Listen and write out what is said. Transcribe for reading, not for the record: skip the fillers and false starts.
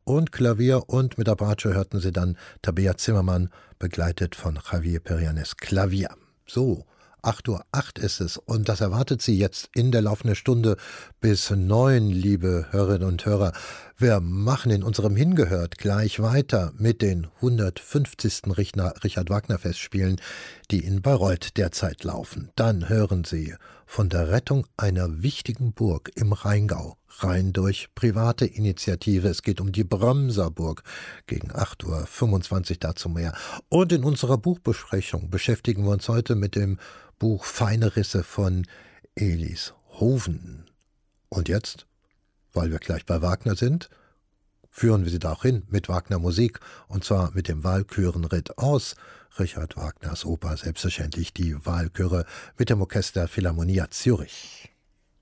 und Klavier, und mit der Bratsche hörten Sie dann Tabea Zimmermann, begleitet von Javier Perianes Klavier. So, 8:08 Uhr ist es, und das erwartet Sie jetzt in der laufenden Stunde bis 9, liebe Hörerinnen und Hörer. Wir machen in unserem Hingehört gleich weiter mit den 150. Richard Wagner Festspielen, die in Bayreuth derzeit laufen. Dann hören Sie von der Rettung einer wichtigen Burg im Rheingau, rein durch private Initiative. Es geht um die Brömserburg. Gegen 8:25 Uhr dazu mehr. Und in unserer Buchbesprechung beschäftigen wir uns heute mit dem Buch Feine Risse von Elis Hoven. Und jetzt, weil wir gleich bei Wagner sind, führen wir Sie da auch hin mit Wagner Musik, und zwar mit dem Walkürenritt aus Richard Wagners Oper, selbstverständlich die Walküre mit dem Orchester Philharmonia Zürich.